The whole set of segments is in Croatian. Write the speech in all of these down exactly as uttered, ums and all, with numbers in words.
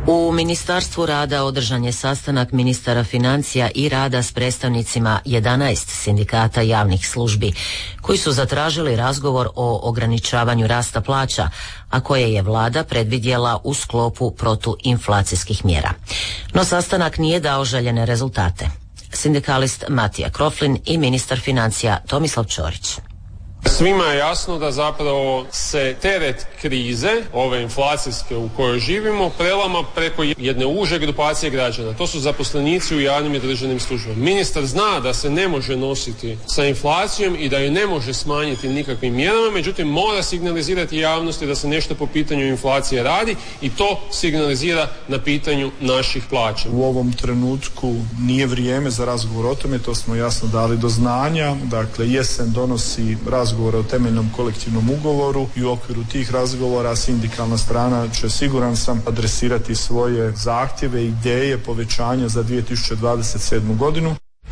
U Ministarstvu rada održan je sastanak ministara financija i rada s predstavnicima jedanaest sindikata javnih službi, koji su zatražili razgovor o ograničavanju rasta plaća, a koje je vlada predvidjela u sklopu protuinflacijskih mjera. No sastanak nije dao željene rezultate. Sindikalist Matija Kroflin i ministar financija Tomislav Ćorić. Svima je jasno da zapravo se teret krize, ove inflacijske u kojoj živimo, prelama preko jedne uže grupacije građana. To su zaposlenici u javnim i državnim službama. Ministar zna da se ne može nositi sa inflacijom i da ju ne može smanjiti nikakvim mjerama, međutim mora signalizirati javnosti da se nešto po pitanju inflacije radi i to signalizira na pitanju naših plaća. U ovom trenutku nije vrijeme za razgovor o tome, to smo jasno dali do znanja. Dakle, jesen donosi razgovor o temeljnom kolektivnom ugovoru i u okviru tih razgovora sindikalna strana će, siguran sam, adresirati svoje zahtjeve i ideje povećanja za dvije tisuće dvadeset sedmu. godinu.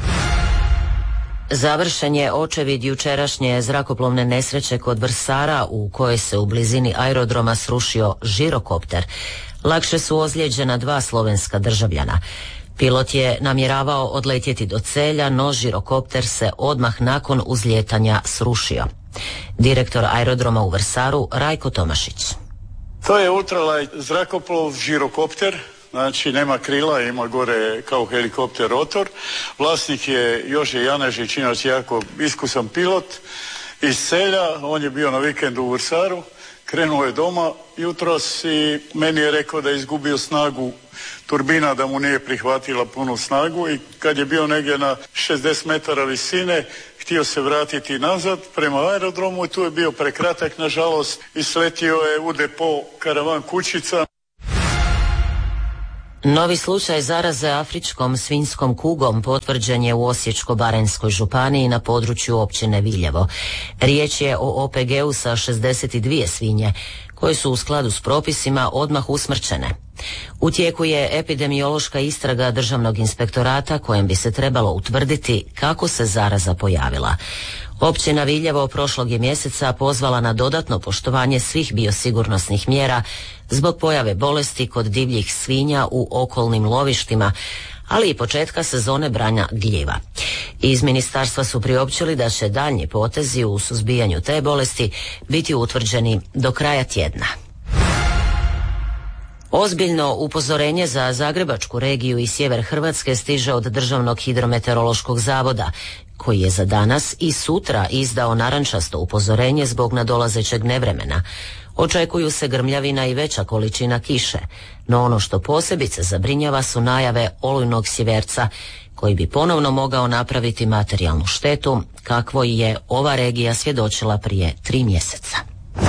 Završen je očevid jučerašnje zrakoplovne nesreće kod Vrsara u kojoj se u blizini aerodroma srušio žirokopter. Lakše su ozlijeđena dva slovenska državljana. Pilot je namjeravao odletjeti do Celja, no žirokopter se odmah nakon uzlijetanja srušio. Direktor aerodroma u Vrsaru, Rajko Tomašić. To je ultralight zrakoplov, žirokopter, znači nema krila, ima gore kao helikopter rotor. Vlasnik je Jože Janežić, inače jako iskusan pilot iz Celja, on je bio na vikendu u Vrsaru, krenuo je doma jutros i meni je rekao da je izgubio snagu turbina, da mu nije prihvatila punu snagu i kad je bio negdje na šezdeset metara visine, htio se vratiti nazad prema aerodromu i tu je bio prekratak, nažalost, i sletio je u depo karavan kućica. Novi slučaj zaraze afričkom svinjskom kugom potvrđen je u Osječko-baranjskoj županiji na području općine Viljevo. Riječ je o O P G-u sa šezdeset dvije svinje, koje su u skladu s propisima odmah usmrćene. U tijeku je epidemiološka istraga Državnog inspektorata kojem bi se trebalo utvrditi kako se zaraza pojavila. Općina Viljevo prošlog je mjeseca pozvala na dodatno poštovanje svih biosigurnosnih mjera zbog pojave bolesti kod divljih svinja u okolnim lovištima, ali i početka sezone branja gljiva. Iz ministarstva su priopćili da će daljnji potezi u suzbijanju te bolesti biti utvrđeni do kraja tjedna. Ozbiljno upozorenje za Zagrebačku regiju i sjever Hrvatske stiže od Državnog hidrometeorološkog zavoda, koji je za danas i sutra izdao narančasto upozorenje zbog nadolazećeg nevremena. Očekuju se grmljavina i veća količina kiše, no ono što posebice zabrinjava su najave olujnog sjeverca, koji bi ponovno mogao napraviti materijalnu štetu, kakvo je ova regija svjedočila prije tri mjeseca.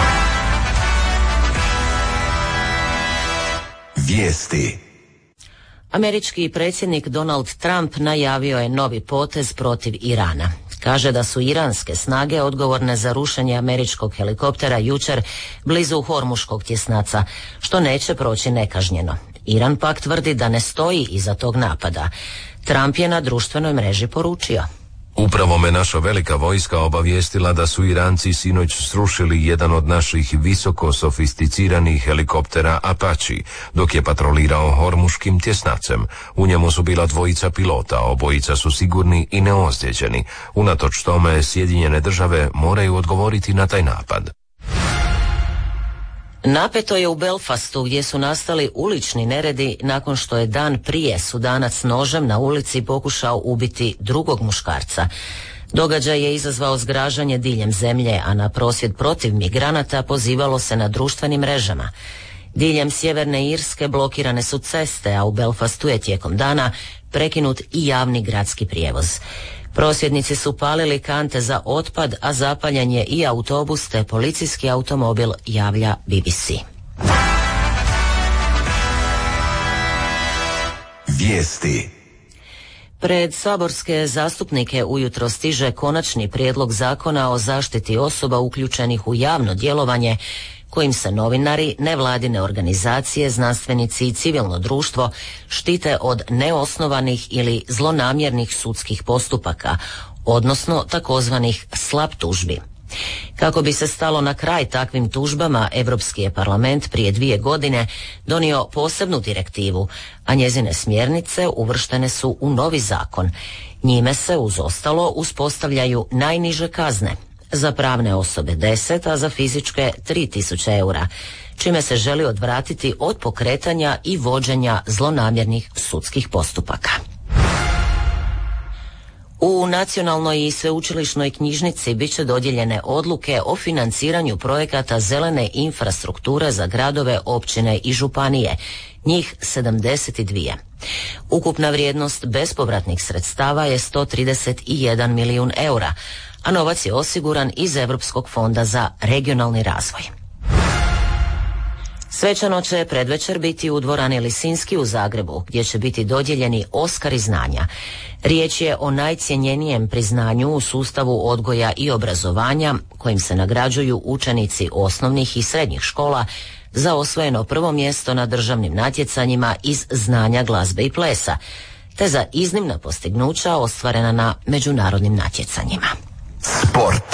Vijesti. Američki predsjednik Donald Trump najavio je novi potez protiv Irana. Kaže da su iranske snage odgovorne za rušenje američkog helikoptera jučer blizu Hormuškog tjesnaca, što neće proći nekažnjeno. Iran pak tvrdi da ne stoji iza tog napada. Trump je na društvenoj mreži poručio: Upravo me naša velika vojska obavijestila da su Iranci sinoć srušili jedan od naših visoko sofisticiranih helikoptera Apache, dok je patrolirao Hormuškim tjesnacem. U njemu su bila dvojica pilota, obojica su sigurni i neozlijeđeni. Unatoč tome, Sjedinjene države moraju odgovoriti na taj napad. Napeto je u Belfastu gdje su nastali ulični neredi nakon što je dan prije Sudanac nožem na ulici pokušao ubiti drugog muškarca. Događaj je izazvao zgražanje diljem zemlje, a na prosvjed protiv migranata pozivalo se na društvenim mrežama. Diljem sjeverne Irske blokirane su ceste, a u Belfastu je tijekom dana prekinut i javni gradski prijevoz. Prosvjednici su palili kante za otpad, a zapaljen je i autobus te policijski automobil, javlja B B C. Vijesti. Pred saborske zastupnike ujutro stiže konačni prijedlog zakona o zaštiti osoba uključenih u javno djelovanje, kojim se novinari, nevladine organizacije, znanstvenici i civilno društvo štite od neosnovanih ili zlonamjernih sudskih postupaka, odnosno takozvanih slap tužbi. Kako bi se stalo na kraj takvim tužbama, Europski je parlament prije dvije godine donio posebnu direktivu, a njezine smjernice uvrštene su u novi zakon. Njime se uz ostalo uspostavljaju najniže kazne. Za pravne osobe deset, a za fizičke tri tisuće eura, čime se želi odvratiti od pokretanja i vođenja zlonamjernih sudskih postupaka. U Nacionalnoj i sveučilišnoj knjižnici bit će dodijeljene odluke o financiranju projekata zelene infrastrukture za gradove, općine i županije, njih sedamdeset dva. Ukupna vrijednost bespovratnih sredstava je sto trideset jedan milijun eura, a novac je osiguran iz Europskog fonda za regionalni razvoj. Svečano će predvečer biti u dvorani Lisinski u Zagrebu, gdje će biti dodijeljeni Oskari znanja. Riječ je o najcjenjenijem priznanju u sustavu odgoja i obrazovanja, kojim se nagrađuju učenici osnovnih i srednjih škola za osvojeno prvo mjesto na državnim natjecanjima iz znanja glazbe i plesa, te za iznimna postignuća ostvarena na međunarodnim natjecanjima. Sport.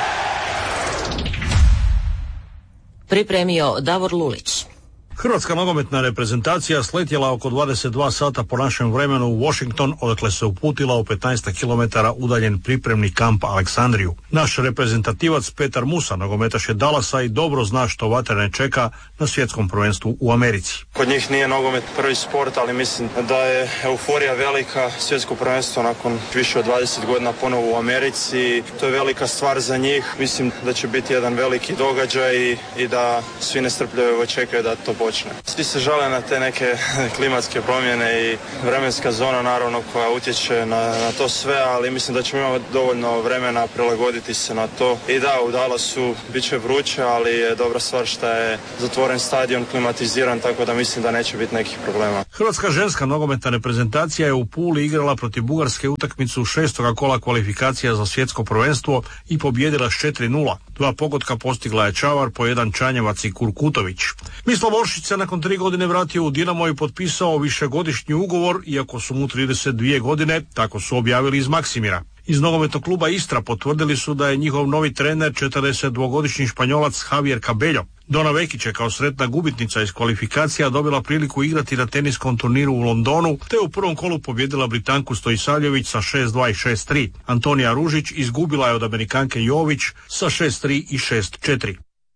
Pripremio Davor Lulić. Hrvatska nogometna reprezentacija sletjela oko dvadeset dva sata po našem vremenu u Washington, odakle se uputila u petnaest kilometara udaljen pripremni kamp Aleksandriju. Naš reprezentativac Petar Musa, nogometaš je Dallasa i dobro zna što vatrene čeka na svjetskom prvenstvu u Americi. Kod njih nije nogomet prvi sport, ali mislim da je euforija velika. Svjetsko prvenstvo nakon više od dvadeset godina ponovo u Americi. To je velika stvar za njih. Mislim da će biti jedan veliki događaj i, i da svi nestrpljivo očekuju da to počne. Svi se žale na te neke klimatske promjene i vremenska zona naravno koja utječe na, na to sve, ali mislim da ćemo imati dovoljno vremena prilagoditi se na to. I da, u Dallasu bit će vruće, ali je dobra stvar što je zatvoren stadion, klimatiziran, tako da mislim da neće biti nekih problema. Hrvatska ženska nogometna reprezentacija je u Puli igrala protiv Bugarske utakmicu šestoga kola kvalifikacija za svjetsko prvenstvo i pobijedila s četiri nula. Dva pogotka postigla je Čavar, po jedan Čanjevac i Kurkutović. Mislav Oršić se nakon tri godine vratio u Dinamo i potpisao višegodišnji ugovor, iako su mu trideset dvije godine, tako su objavili iz Maksimira. Iz nogometnog kluba Istra potvrdili su da je njihov novi trener četrdesetdvogodišnji Španjolac Javier Cabello. Dona Vekić je kao sretna gubitnica iz kvalifikacija dobila priliku igrati na teniskom turniru u Londonu, te u prvom kolu pobjedila Britanku Stojisavljević sa šest dva i šest tri. Antonija Ružić izgubila je od Amerikanke Jović sa šest tri i šest četiri.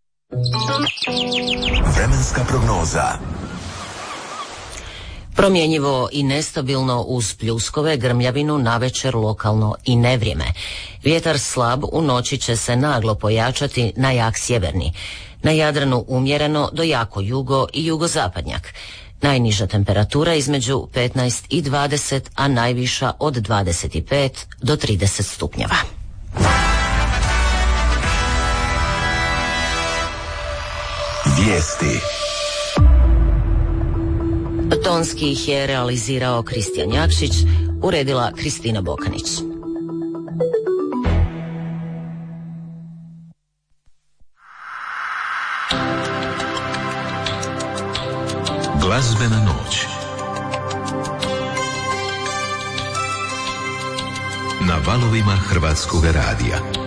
Vremenska prognoza. Promjenjivo i nestabilno uz pljuskove, grmljavinu, navečer lokalno i nevrijeme. Vjetar slab, u noći će se naglo pojačati na jak sjeverni. Na Jadranu umjereno do jako jugo i jugozapadnjak. Najniža temperatura između petnaest i dvadeset, a najviša od dvadeset pet do trideset stupnjeva. Vijesti. Tonski ih je realizirao Kristijan Jakšić, uredila Kristina Bokanić. Glazbena noć. Na valovima Hrvatskog radija.